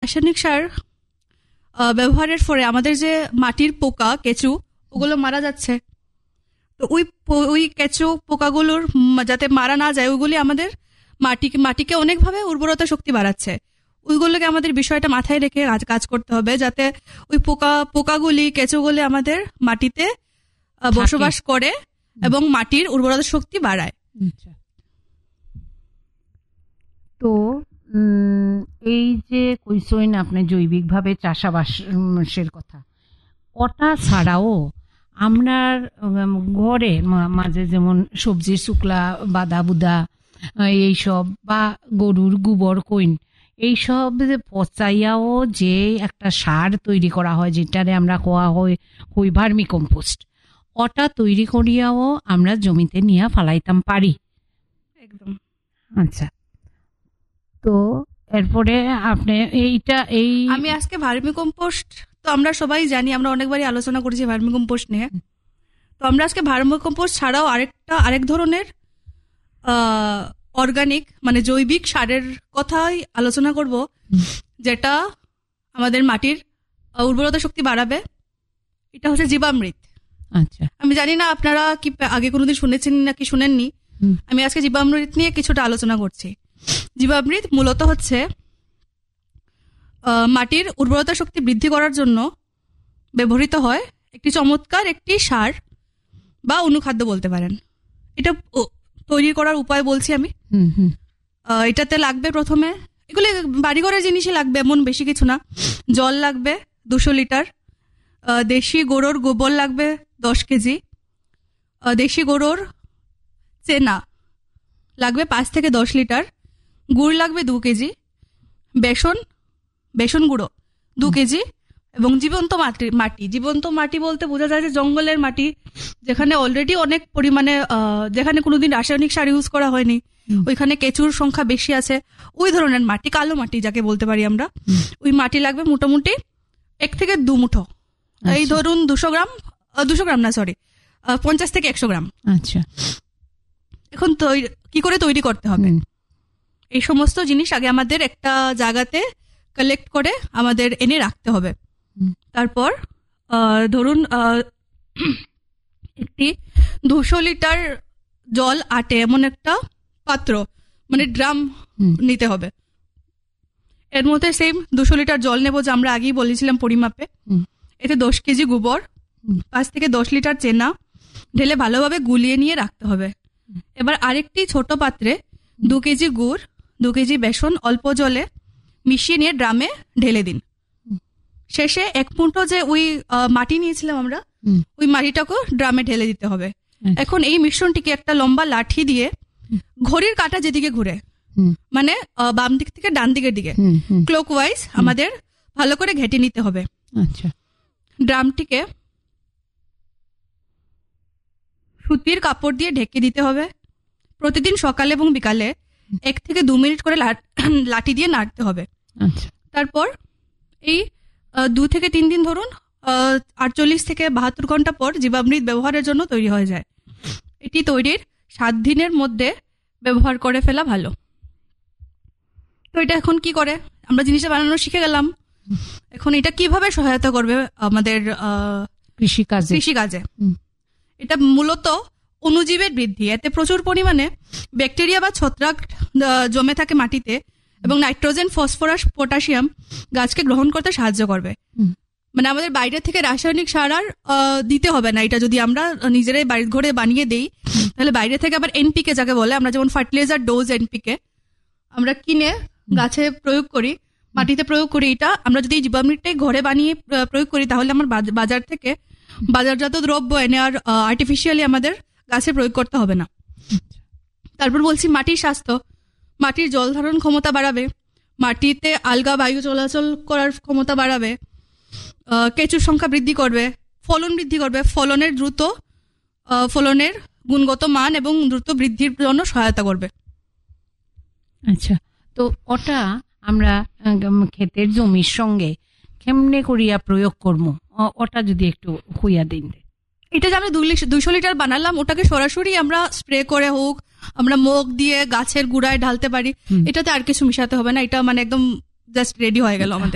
রাসায়নিক সার ব্যবহারের ফলে আমাদের যে মাটির পোকা কেঁচু ওগুলো মারা যাচ্ছে। তো ওই কেঁচু পোকাগুলোর যাতে মারা না যায় ওইগুলি আমাদের মাটিকে অনেকভাবে উর্বরতা শক্তি বাড়াচ্ছে। ওইগুলোকে আমাদের বিষয়টা মাথায় রেখে কাজ করতে হবে যাতে ওই পোকাগুলি কেঁচুগুলি আমাদের মাটিতে বসবাস করে এবং মাটির উর্বরতা শক্তি বাড়ায়। তো এই যে কইসইন আপনি জৈবিকভাবে চাষাবাসের কথা, ওটা ছাড়াও আমরা ঘরে মাঝে যেমন সবজির শুকলা বাদা বুদা এইসব বা গরুর গোবর কইন এইসব পচাইয়াও যে একটা সার তৈরি করা হয় যেটারে আমরা কোয়া হয় ভার্মি কম্পোস্ট, ওটা তৈরি করিয়াও আমরা জমিতে নিয়ে ফালাইতাম পারি একদম। আচ্ছা, তো এরপরে আপনি আমি আজকে ভার্মি কম্পোস্ট তো আমরা সবাই জানি, আমরা অনেকবারই আলোচনা করেছি ভার্মি কম্পোস্ট নিয়ে। তো আমরা আজকে ভার্মি কম্পোস্ট ছাড়াও আরেক ধরনের অর্গানিক মানে জৈবিক সারের কথাই আলোচনা করব, যেটা আমাদের মাটির উর্বরতা শক্তি বাড়াবে। এটা হচ্ছে জীবামৃত। আচ্ছা, আমি জানি না আপনারা কি আগে কোনোদিন শুনেছেন নাকি শুনেননি। আমি আজকে জীবামৃত নিয়ে কিছুটা আলোচনা করছি। জীবামৃত মূলত হচ্ছে মাটির উর্বরতা শক্তি বৃদ্ধি করার জন্য ব্যবহৃত হয় একটি চমৎকার একটি সার বা অনুখাদ্য বলতে পারেন। এটা তৈরি করার উপায় বলছি আমি। এটাতে লাগবে প্রথমে, এগুলো বাড়িঘরের জিনিসই লাগবে, এমন বেশি কিছু না। জল লাগবে 200 লিটার, দেশি গরুর গোবর লাগবে 10 কেজি, দেশি গরুর চেনা লাগবে 5 থেকে 10 লিটার, গুড় লাগবে 2 কেজি, বেসন গুঁড়ো 2 কেজি এবং জীবন্ত মাটি বলতে বোঝা যায় যে জঙ্গলের মাটি, যেখানে অলরেডি অনেক পরিমাণে যেখানে কোনোদিন রাসায়নিক সার ইউজ করা হয়নি, ওইখানে কেঁচুর সংখ্যা বেশি আছে, ওই ধরনের মাটি, কালো মাটি যাকে বলতে পারি আমরা। ওই মাটি লাগবে মোটামুটি 1 থেকে 2 মুঠো। এই ধরুন 200 গ্রাম না, সরি 50 থেকে 100 গ্রাম। আচ্ছা, এখন কি করে তৈরি করতে হবে? এই সমস্ত জিনিস আগে আমাদের একটা জায়গাতে কালেক্ট করে আমাদের এনে রাখতে হবে। তারপর ধরুন একটি 200 লিটার জল আটে এমন একটা পাত্র মানে ড্রাম নিতে হবে। এর মধ্যে সেম 200 লিটার জল নেব, যে আমরা আগেই বলেছিলাম পরিমাপে। এতে 10 কেজি গোবর, 5 থেকে 10 লিটার চেনা ঢেলে ভালোভাবে গুলিয়ে নিয়ে রাখতে হবে। এবার আরেকটি ছোট পাত্রে 2 কেজি গুড়, 2 কেজি বেসন অল্প জলে মিশিয়ে নিয়ে ড্রামে ঢেলে দিন। শেষে 1 মুঠো যে ওই মাটি নিয়েছিলাম আমরা, ওই মাটিটাকে ড্রামে ঢেলে দিতে হবে। এখন এই মিশ্রণটিকে একটা লম্বা লাঠি দিয়ে ঘড়ির কাঁটা যেদিকে ঘুরে, মানে বাম দিক থেকে ডান দিকের দিকে ক্লকওয়াইজ আমাদের ভালো করে ঘেটে নিতে হবে। আচ্ছা, ড্রামটিকে সুতির কাপড় দিয়ে ঢেকে দিতে হবে। প্রতিদিন সকালে এবং বিকালে 1 থেকে 2 মিনিট করে লাঠি দিয়ে নাড়তে হবে। তারপর এই 2 থেকে 3 দিন ধরুন 48 থেকে 72 ঘন্টা পর জীবামৃত ব্যবহারের জন্য তৈরি হয়ে যায়। এটি তৈরির 7 দিনের মধ্যে ব্যবহার করে ফেলা ভালো। তো এটা এখন কি করে? আমরা জিনিসটা বানানো শিখে গেলাম। এখন এটা কিভাবে সহায়তা করবে আমাদের কৃষিকাজে? এটা মূলত অণুজীবের বৃদ্ধি। এতে প্রচুর পরিমাণে ব্যাকটেরিয়া বা ছত্রাক জমে থাকে মাটিতে এবং নাইট্রোজেন, ফসফরাস, পটাশিয়াম গাছকে গ্রহণ করতে সাহায্য করবে। মানে আমাদের বাইরে থেকে রাসায়নিক সার আর দিতে হবে না। এটা যদি আমরা নিজেরাই বাড়ির ঘরে বানিয়ে দেই, তাহলে বাইরে থেকে আবার এনপিকে যাকে বলে, আমরা যেমন ফার্টিলাইজার ডোজ এনপিকে আমরা কিনে গাছে প্রয়োগ করি, মাটিতে প্রয়োগ করি। এটা আমরা যদি জীবামৃতটাই ঘরে বানিয়ে প্রয়োগ করি, তাহলে আমার বাজার থেকে বাজারজাত দ্রব্য এনে আর আর্টিফিশিয়ালি আমাদের গাছে প্রয়োগ করতে হবে না। তারপর বলছি মাটির স্বাস্থ্য। মাটির জল ধারণ ক্ষমতা বাড়াবে, মাটিতে আলগা বায়ু চলাচল করার ক্ষমতা বাড়াবে, কেঁচুর সংখ্যা বৃদ্ধি করবে, ফলন বৃদ্ধি করবে, ফলনের গুণগত মান এবং দ্রুত বৃদ্ধির জন্য সহায়তা করবে। আচ্ছা, তো ওটা আমরা ক্ষেতের জমির সঙ্গে কেমনে করিয়া প্রয়োগ করবো, ওটা যদি একটু হইয়া দিন। এটা যে আমরা 200 লিটার বানালাম, ওটাকে সরাসরি আমরা স্প্রে করে হোক, আমরা মগ দিয়ে গাছের গুড়ায় ঢালতে পারি। এটাতে আর কিছু মিশাতে হবে না। এটা মানে একদম জাস্ট রেডি হয়ে গেল আমাদের।